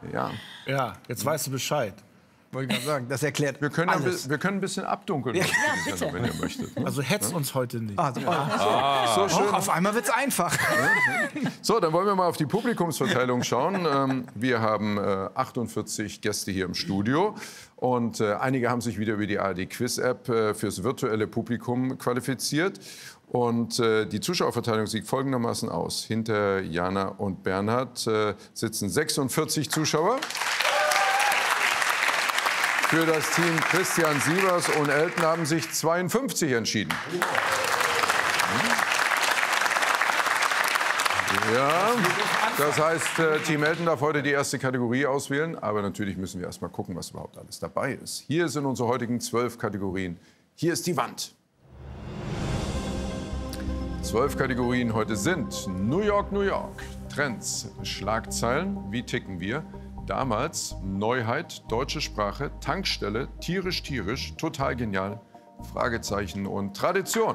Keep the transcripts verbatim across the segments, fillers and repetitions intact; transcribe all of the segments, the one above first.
Ja. Ja, jetzt weißt du Bescheid. Wollte ich gerade sagen, das erklärt Wir können, ein, alles. bi- wir können ein bisschen abdunkeln, Ja, also, wenn ihr möchtet. Ne? Also hetzt uns heute nicht. Ah, so, ah. So schön. Och, auf einmal wird's einfach. So, dann wollen wir mal auf die Publikumsverteilung schauen. Ähm, wir haben äh, achtundvierzig Gäste hier im Studio. Und äh, einige haben sich wieder über die A R D-Quiz-App äh, fürs virtuelle Publikum qualifiziert. Und äh, die Zuschauerverteilung sieht folgendermaßen aus. Hinter Jana und Bernhard äh, sitzen sechsundvierzig Zuschauer. Für das Team Christian Sievers und Elton haben sich zweiundfünfzig entschieden. Ja, das heißt, äh, Team Elton darf heute die erste Kategorie auswählen. Aber natürlich müssen wir erst mal gucken, was überhaupt alles dabei ist. Hier sind unsere heutigen zwölf Kategorien. Hier ist die Wand. Zwölf Kategorien heute sind New York, New York, Trends, Schlagzeilen, wie ticken wir, damals, Neuheit, deutsche Sprache, Tankstelle, tierisch, tierisch, total genial, Fragezeichen und Tradition.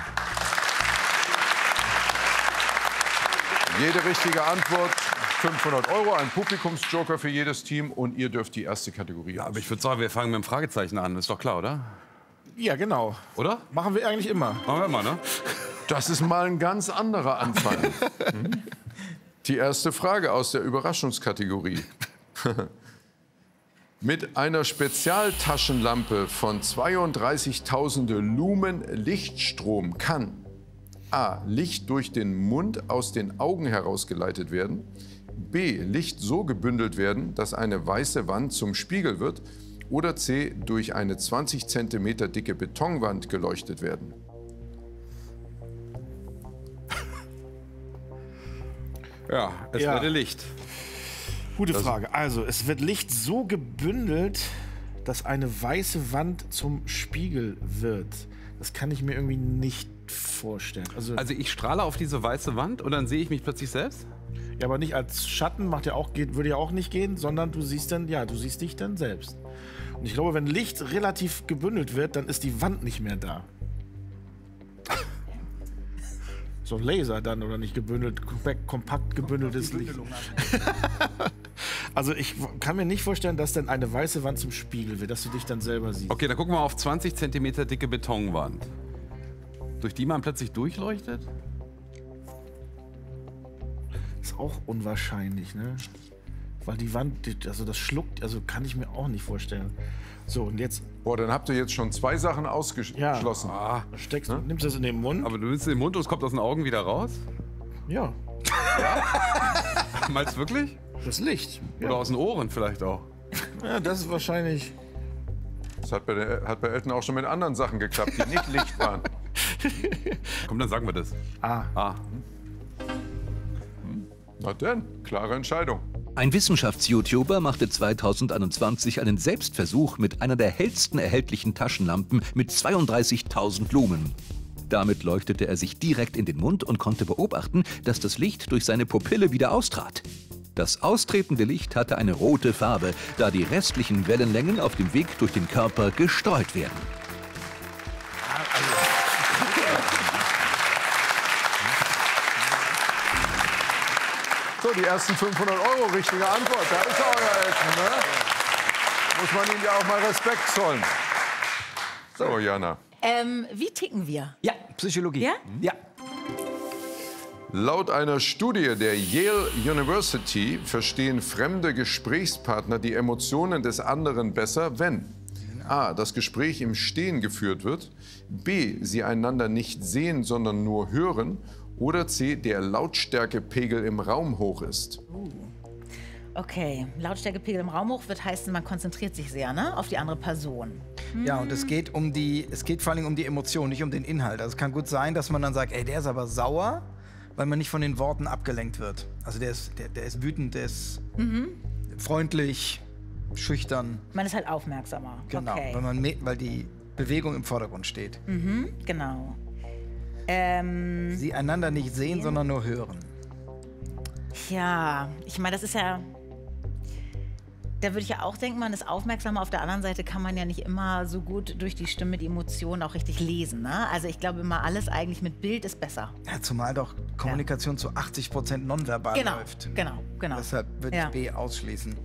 Jede richtige Antwort fünfhundert Euro, ein Publikumsjoker für jedes Team und ihr dürft die erste Kategorie Aber ich würde sagen, wir fangen mit dem Fragezeichen an. Ist doch klar, oder? Ja, genau. Oder? Machen wir eigentlich immer. Machen wir mal, ne? Das ist mal ein ganz anderer Anfang. Hm? Die erste Frage aus der Überraschungskategorie. Mit einer Spezialtaschenlampe von zweiunddreißigtausend Lumen Lichtstrom kann A. Licht durch den Mund aus den Augen herausgeleitet werden, B. Licht so gebündelt werden, dass eine weiße Wand zum Spiegel wird oder C. durch eine zwanzig Zentimeter dicke Betonwand geleuchtet werden. Ja, es Ja. werde Licht. Gute Frage. Also, es wird Licht so gebündelt, dass eine weiße Wand zum Spiegel wird. Das kann ich mir irgendwie nicht vorstellen. Also, Also ich strahle auf diese weiße Wand und dann sehe ich mich plötzlich selbst? ja, aber nicht als Schatten, macht ja auch, geht, würde ja auch nicht gehen, sondern du siehst dann, ja, du siehst dich dann selbst. Und ich glaube, wenn Licht relativ gebündelt wird, dann ist die Wand nicht mehr da. So ein Laser dann, oder nicht gebündelt, kompakt gebündeltes Licht. Also ich kann mir nicht vorstellen, dass dann eine weiße Wand zum Spiegel wird, dass du dich dann selber siehst. Okay, dann gucken wir mal auf zwanzig Zentimeter dicke Betonwand. Durch die man plötzlich durchleuchtet? Ist auch unwahrscheinlich, ne? Weil die Wand, die- also das schluckt, also kann ich mir auch nicht vorstellen. So, und jetzt Boah, dann habt ihr jetzt schon zwei Sachen ausgeschlossen. Ah, steckst du, nimmst du das in den Mund. aber du nimmst den Mund und es kommt aus den Augen wieder raus? Ja, Meinst du wirklich? das Licht. Oder Ja, aus den Ohren vielleicht auch? ja das ist wahrscheinlich. Das hat bei, der, hat bei Elton auch schon mit anderen Sachen geklappt, die nicht Licht waren. Komm, dann sagen wir das. Ah, Ah. Na denn, klare Entscheidung. Ein Wissenschafts-YouTuber machte zweitausendeinundzwanzig einen Selbstversuch mit einer der hellsten erhältlichen Taschenlampen mit zweiunddreißigtausend Lumen. Damit leuchtete er sich direkt in den Mund und konnte beobachten, dass das Licht durch seine Pupille wieder austrat. Das austretende Licht hatte eine rote Farbe, da die restlichen Wellenlängen auf dem Weg durch den Körper gestreut werden. So, die ersten fünfhundert Euro, richtige Antwort. Da ist euer Elton, ne? Muss man ihm ja auch mal Respekt zollen. So, Jana. Ähm, wie ticken wir? Ja, Psychologie. Ja? Ja. Laut einer Studie der Yale University verstehen fremde Gesprächspartner die Emotionen des anderen besser, wenn A. das Gespräch im Stehen geführt wird, B. sie einander nicht sehen, sondern nur hören oder C. der Lautstärkepegel im Raum hoch ist. Okay, Lautstärkepegel im Raum hoch wird heißen, man konzentriert sich sehr, ne, auf die andere Person. Ja, und es geht um die, es geht vor allem um die Emotion, nicht um den Inhalt. Also es kann gut sein, dass man dann sagt, ey, der ist aber sauer, weil man nicht von den Worten abgelenkt wird. Also der ist, der, der ist wütend, der ist freundlich, schüchtern. Man ist halt aufmerksamer. Genau, Okay. weil, man, me- weil die Bewegung im Vordergrund steht. Mhm, genau. Ähm, Sie einander nicht sehen, sondern nur hören. ja, ich meine, das ist ja... Da würde ich ja auch denken, man ist aufmerksamer. Auf der anderen Seite kann man ja nicht immer so gut durch die Stimme die Emotionen auch richtig lesen. Ne? Also ich glaube immer, alles eigentlich mit Bild ist besser. Ja, zumal doch Kommunikation zu achtzig Prozent nonverbal Genau, läuft. genau, genau. Deshalb würde Ja. ich B ausschließen.